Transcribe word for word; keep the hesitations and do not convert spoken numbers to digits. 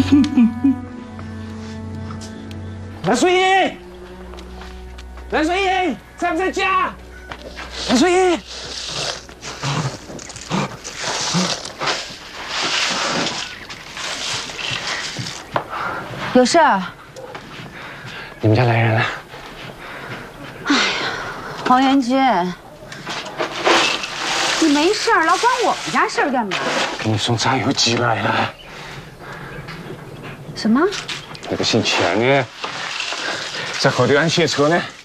蓝水英，蓝水英，在不在家？蓝水英， 有事儿？ 你们家来人了。 哎呀，黄元军，你没事儿，老管我们家事儿干嘛？ 给你送炸油机来了。 什么？ 那个姓钱的，在后头安卸车呢。